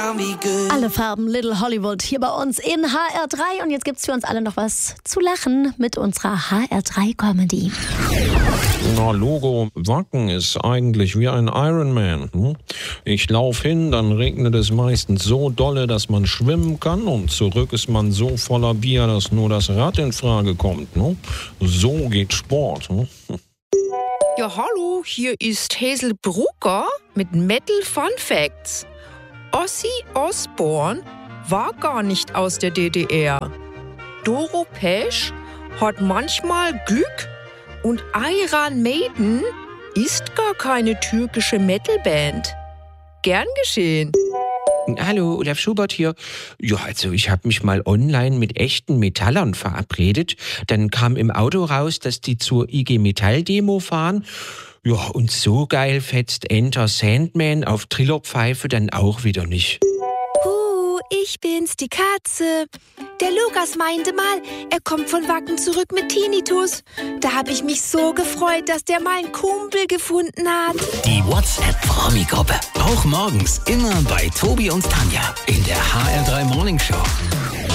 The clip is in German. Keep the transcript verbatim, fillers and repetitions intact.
Alle Farben Little Hollywood hier bei uns in H R drei. Und jetzt gibt's für uns alle noch was zu lachen mit unserer H R drei Comedy. Na, Logo, Wacken ist eigentlich wie ein Ironman. Hm? Ich lauf hin, dann regnet es meistens so dolle, dass man schwimmen kann, und zurück ist man so voller Bier, dass nur das Rad in Frage kommt. Ne? So geht Sport. Hm? Ja, hallo, hier ist Hazel Brugger mit Metal Fun Facts. Ozzy Osbourne war gar nicht aus der D D R. Doro Pesch hat manchmal Glück und Iron Maiden ist gar keine türkische Metalband. Gern geschehen. Hallo, Olaf Schubert hier. Ja, also ich habe mich mal online mit echten Metallern verabredet. Dann kam im Auto raus, dass die zur I G Metall-Demo fahren. Ja, und so geil fetzt Enter Sandman auf Trillerpfeife dann auch wieder nicht. Huh, ich bin's, die Katze. Der Lukas meinte mal, er kommt von Wacken zurück mit Tinnitus. Da habe ich mich so gefreut, dass der mal einen Kumpel gefunden hat. Die WhatsApp-Promi-Gruppe. Auch morgens immer bei Tobi und Tanja in der H R drei Morning Show.